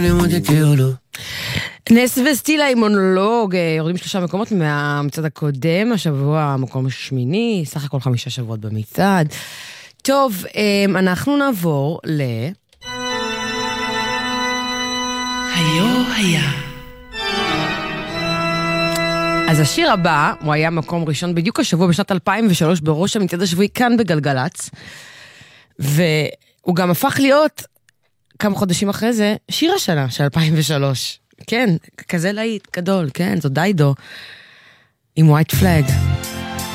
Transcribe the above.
נס וסטילה עם מונולוג, יורדים 3 מקומות מהמצעד הקודם, השבוע המקום השמיני, סך הכל 5 שבועות במצעד. טוב, אנחנו נעבור היו היה. אז השיר הבא, הוא היה מקום ראשון בדיוק השבוע בשנת 2003 בראש המצעד השבועי כאן בגלגלץ, והוא גם הפך להיות כמה חודשים אחרי זה שיר השנה של 2003. כן, כזה להיט גדול, כן, זו דיידו עם ווייט פלאג.